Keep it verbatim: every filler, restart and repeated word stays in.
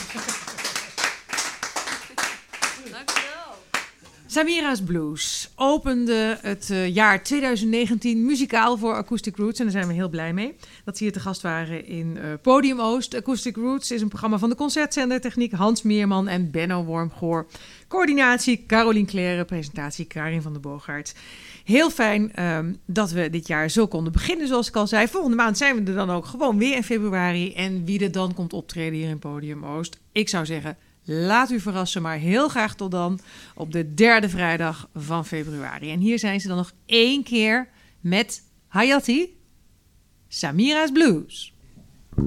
Samira's Blues opende het uh, jaar twintig negentien muzikaal voor Acoustic Roots. En daar zijn we heel blij mee dat ze hier te gast waren in uh, Podium Oost. Acoustic Roots is een programma van de Concertzender Techniek Hans Meerman en Benno Wormgoor. Coördinatie Carolien Claire, presentatie Karin van der Boogaard. Heel fijn um, dat we dit jaar zo konden beginnen, zoals ik al zei. Volgende maand zijn we er dan ook gewoon weer in februari. En wie er dan komt optreden hier in Podium Oost, ik zou zeggen, laat u verrassen, maar heel graag tot dan op de derde vrijdag van februari. En hier zijn ze dan nog één keer met Hayati, Samira's Blues.